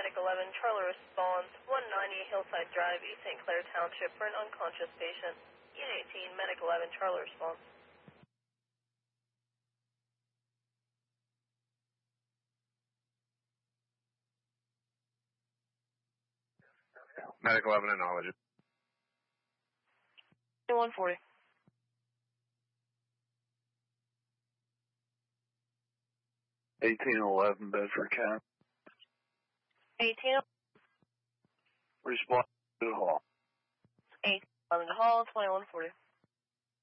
Medic 11, Charlie responds, 190 Hillside Drive, East St. Clair Township, for an unconscious patient. Unit 18, Medic 11, Charlie responds. Medic 11, acknowledge it. 140. 1811 Bedford County. 18. Respond to the hall. 811 to hall, 2140.